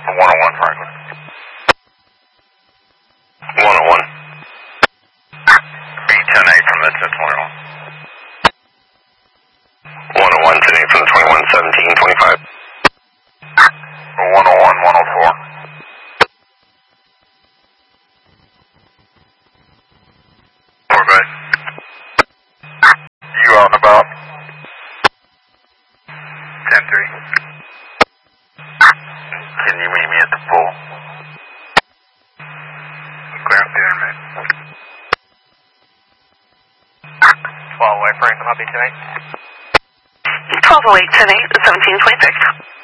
101 Franklin. 101. B10-8 from the 1021. 101, 10-8 from the 21, 17, 25. 101, 104. Okay. You out and about? 10-3. Can you meet me at the pool? Clear up there, man. 12 away, Franklin, I'll be tonight. 1208, 10-8, 1726.